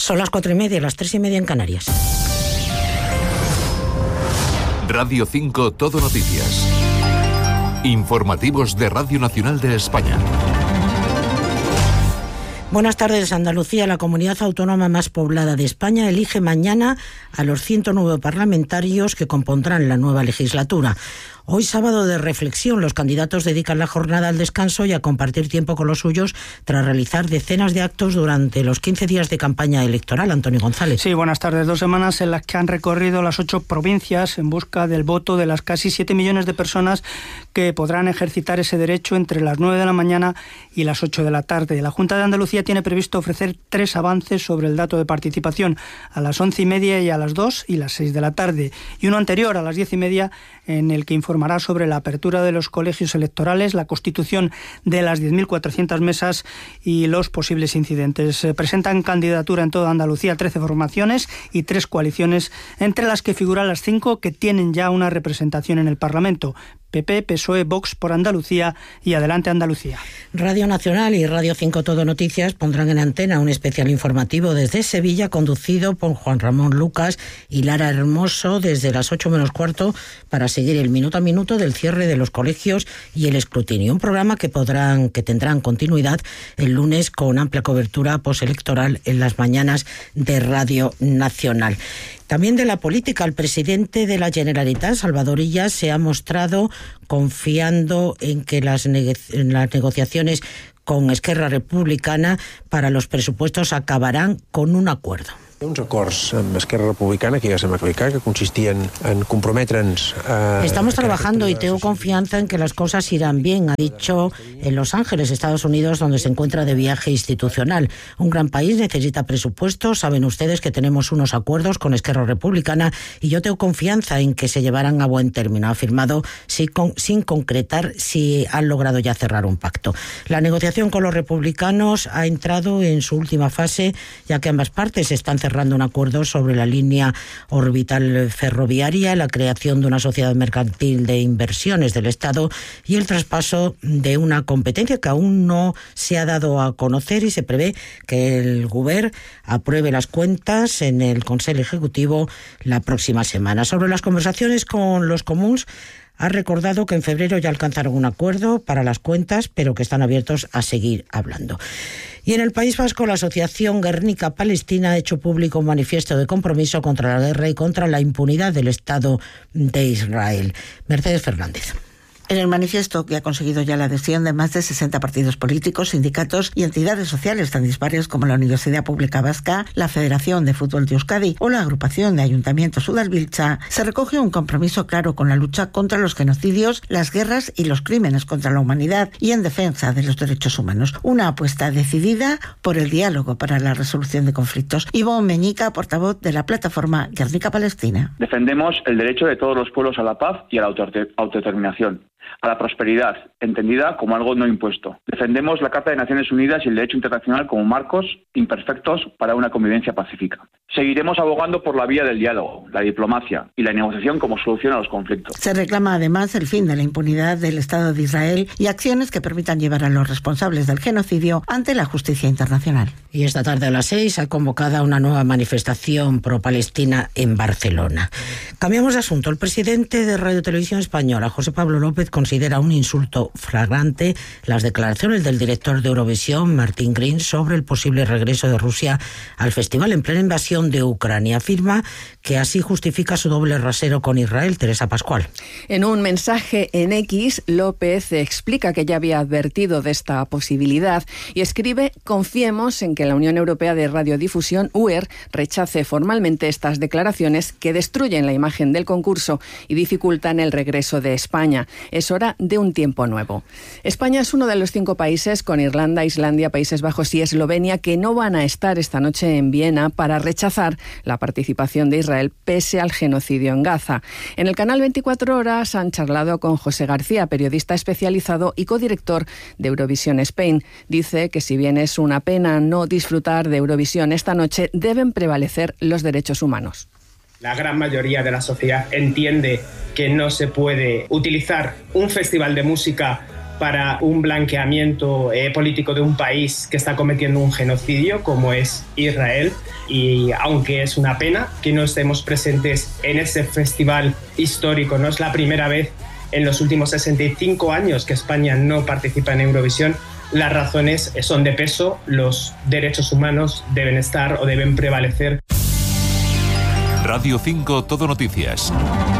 Son las 4:30, las 3:30 en Canarias. Radio 5 Todo Noticias. Informativos de Radio Nacional de España. Buenas tardes. Andalucía, la comunidad autónoma más poblada de España, elige mañana a los 109 parlamentarios que compondrán la nueva legislatura. Hoy, sábado de reflexión, los candidatos dedican la jornada al descanso y a compartir tiempo con los suyos tras realizar decenas de actos durante los 15 días de campaña electoral. Antonio González. Sí, buenas tardes. 2 semanas en las que han recorrido las 8 provincias en busca del voto de las casi 7 millones de personas que podrán ejercitar ese derecho entre las 9 de la mañana y las 8 de la tarde. La Junta de Andalucía tiene previsto ofrecer 3 avances sobre el dato de participación, a las 11:30 y a las 2 y las 6 de la tarde, y uno anterior a las 10:30 en el que informará sobre la apertura de los colegios electorales, la constitución de las 10.400 mesas y los posibles incidentes. Presentan candidatura en toda Andalucía 13 formaciones y 3 coaliciones, entre las que figuran las 5 que tienen ya una representación en el Parlamento: PP, PSOE, Vox por Andalucía y Adelante Andalucía. Radio Nacional y Radio 5 Todo Noticias pondrán en antena un especial informativo desde Sevilla, conducido por Juan Ramón Lucas y Lara Hermoso, desde las 8 menos cuarto, para seguir el minuto a minuto del cierre de los colegios y el escrutinio. Un programa que tendrán continuidad el lunes, con amplia cobertura postelectoral en las mañanas de Radio Nacional. También de la política, el presidente de la Generalitat, Salvador Illa, se ha mostrado confiando en que las negociaciones con Esquerra Republicana para los presupuestos acabarán con un acuerdo. Uns acords amb Esquerra Republicana que ja s'han explicat, que consistien en comprometre'ns a... Estamos trabajando y tengo confianza en que las cosas irán bien, ha dicho en Los Ángeles, Estados Unidos, donde se encuentra de viaje institucional. Un gran país necesita presupuestos. Saben ustedes que tenemos unos acuerdos con Esquerra Republicana y yo tengo confianza en que se llevarán a buen término, ha afirmado, sin concretar si han logrado ya cerrar un pacto. La negociación con los republicanos ha entrado en su última fase, ya que ambas partes están cerrando un acuerdo sobre la línea orbital ferroviaria, la creación de una sociedad mercantil de inversiones del Estado y el traspaso de una competencia que aún no se ha dado a conocer, y se prevé que el Govern apruebe las cuentas en el Consejo Ejecutivo la próxima semana. Sobre las conversaciones con los comuns, ha recordado que en febrero ya alcanzaron un acuerdo para las cuentas, pero que están abiertos a seguir hablando. Y en el País Vasco, la Asociación Guernica-Palestina ha hecho público un manifiesto de compromiso contra la guerra y contra la impunidad del Estado de Israel. Mercedes Fernández. En el manifiesto, que ha conseguido ya la adhesión de más de 60 partidos políticos, sindicatos y entidades sociales tan dispares como la Universidad Pública Vasca, la Federación de Fútbol de Euskadi o la Agrupación de Ayuntamientos Udalbiltza, se recoge un compromiso claro con la lucha contra los genocidios, las guerras y los crímenes contra la humanidad y en defensa de los derechos humanos. Una apuesta decidida por el diálogo para la resolución de conflictos. Ivonne Meñica, portavoz de la plataforma Guernica-Palestina. Defendemos el derecho de todos los pueblos a la paz y a la autodeterminación, a la prosperidad, entendida como algo no impuesto. Defendemos la Carta de Naciones Unidas y el derecho internacional como marcos imperfectos para una convivencia pacífica. Seguiremos abogando por la vía del diálogo, la diplomacia y la negociación como solución a los conflictos. Se reclama además el fin de la impunidad del Estado de Israel y acciones que permitan llevar a los responsables del genocidio ante la justicia internacional. Y esta tarde a las 6 ha convocado una nueva manifestación pro-Palestina en Barcelona. Cambiamos de asunto. El presidente de Radio Televisión Española, José Pablo López, considera un insulto flagrante las declaraciones del director de Eurovisión, Martin Green, sobre el posible regreso de Rusia al festival en plena invasión de Ucrania. Afirma que así justifica su doble rasero con Israel. Teresa Pascual. En un mensaje en X, López explica que ya había advertido de esta posibilidad y escribe: confiemos en que la Unión Europea de Radiodifusión, UER, rechace formalmente estas declaraciones que destruyen la imagen del concurso y dificultan el regreso de España. Es hora de un tiempo nuevo. España es uno de los 5 países, con Irlanda, Islandia, Países Bajos y Eslovenia, que no van a estar esta noche en Viena para rechazar la participación de Israel pese al genocidio en Gaza. En el canal 24 Horas han charlado con José García, periodista especializado y codirector de Eurovisión Spain. Dice que si bien es una pena no disfrutar de Eurovisión esta noche, deben prevalecer los derechos humanos. La gran mayoría de la sociedad entiende que no se puede utilizar un festival de música para un blanqueamiento político de un país que está cometiendo un genocidio como es Israel. Y aunque es una pena que no estemos presentes en este festival histórico, no es la primera vez en los últimos 65 años que España no participa en Eurovisión, las razones son de peso, los derechos humanos deben estar o deben prevalecer. Radio 5 Todo Noticias.